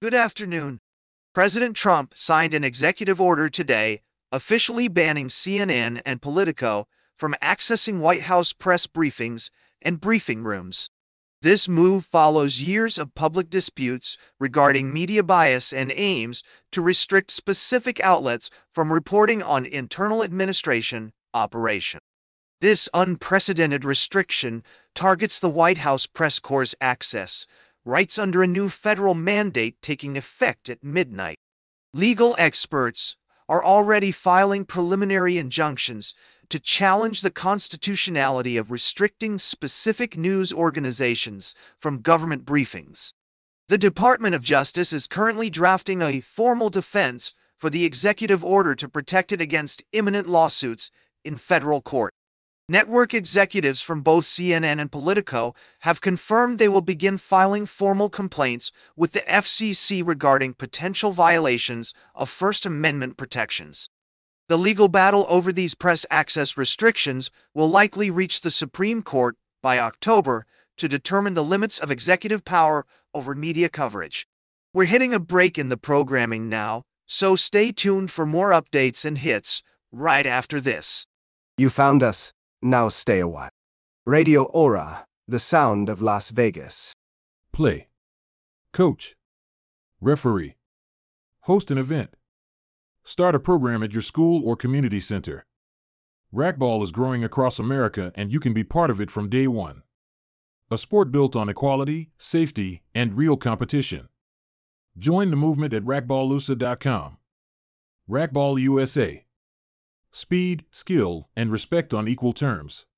Good afternoon. President Trump signed an executive order today officially banning CNN and Politico from accessing White House press briefings and briefing rooms. This move follows years of public disputes regarding media bias and aims to restrict specific outlets from reporting on internal administration operation. This unprecedented restriction targets the White House press corps' access rights under a new federal mandate taking effect at midnight. Legal experts are already filing preliminary injunctions to challenge the constitutionality of restricting specific news organizations from government briefings. The Department of Justice is currently drafting a formal defense for the executive order to protect it against imminent lawsuits in federal court. Network executives from both CNN and Politico have confirmed they will begin filing formal complaints with the FCC regarding potential violations of First Amendment protections. The legal battle over these press access restrictions will likely reach the Supreme Court by October to determine the limits of executive power over media coverage. We're hitting a break in the programming now, so stay tuned for more updates and hits right after this. You found us. Now stay a while. Radio Aura, the sound of Las Vegas. Play. Coach. Referee. Host an event. Start a program at your school or community center. Racquetball is growing across America and you can be part of it from day one. A sport built on equality, safety, and real competition. Join the movement at racquetballusa.com. Racquetball USA. Speed, skill, and respect on equal terms.